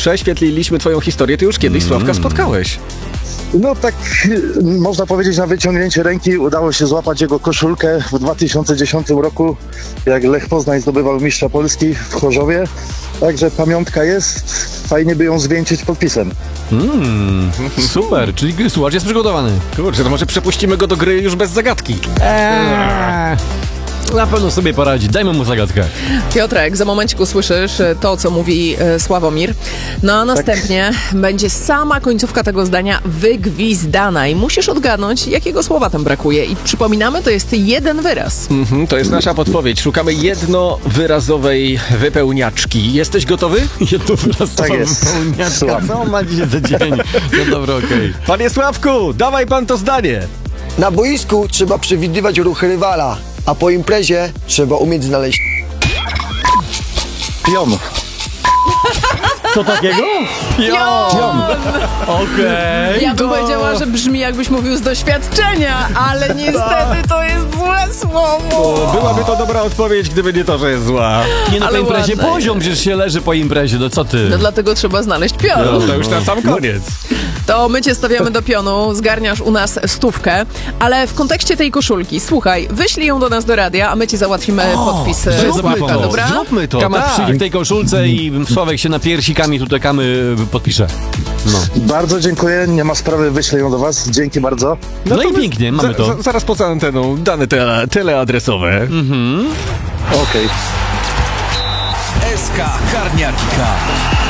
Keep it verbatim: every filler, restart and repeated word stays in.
prześwietliliśmy twoją historię, ty już kiedyś mm. Sławka spotkałeś. No tak, można powiedzieć, na wyciągnięcie ręki udało się złapać jego koszulkę w dwa tysiące dziesiątym roku, jak Lech Poznań zdobywał mistrza Polski w Chorzowie. Także pamiątka jest, fajnie by ją zwieńczyć podpisem. Mm, super, czyli słuchacz jest przygotowany. Kurczę, to może przepuścimy go do gry już bez zagadki. Eee. Na pewno sobie poradzi. Dajmy mu zagadkę. Piotrek, za momencik usłyszysz to, co mówi e, Sławomir. No a następnie tak. będzie sama końcówka tego zdania wygwizdana i musisz odgadnąć, jakiego słowa tam brakuje. I przypominamy, to jest jeden wyraz. Mhm, to jest nasza podpowiedź. Szukamy jednowyrazowej wypełniaczki. Jesteś gotowy? Jednowyrazowa tak wypełniaczka. Co on ma dzisiaj za dzień? No dobra, okej. Okay. Panie Sławku, dawaj pan to zdanie. Na boisku trzeba przewidywać ruchy rywala, a po imprezie trzeba umieć znaleźć pion. Co takiego? Pion! Okej. Okay, ja bym to... powiedziała, że brzmi, jakbyś mówił z doświadczenia, ale niestety to jest złe słowo. O, byłaby to dobra odpowiedź, gdyby nie to, że jest zła. Nie na ale tej imprezie ładne. Poziom, przecież się leży po imprezie, no co ty? No dlatego trzeba znaleźć pion. No, to już na sam koniec. To my cię stawiamy do pionu, zgarniasz u nas stówkę, ale w kontekście tej koszulki, słuchaj, wyślij ją do nas do radia, a my ci załatwimy o, podpis zróbmy Sławka, to, dobra? Zróbmy to, Kama tak. przyjdzie w tej koszulce i Sławek się na piersikami tutaj kamy podpisze. No. Bardzo dziękuję, nie ma sprawy, wyślę ją do was, dzięki bardzo. No, no i pięknie, mamy to. Za, zaraz poza anteną dane tele, teleadresowe. Mhm. Okej. S K Karniaczka.